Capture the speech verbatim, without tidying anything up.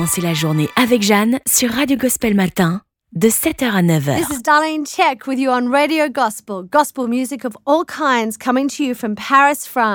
commencer la journée avec Jeanne sur Radio Gospel Matin de sept heures à neuf heures. This is Darlene Check with you on Radio Gospel. Gospel music of all kinds coming to you from Paris, France.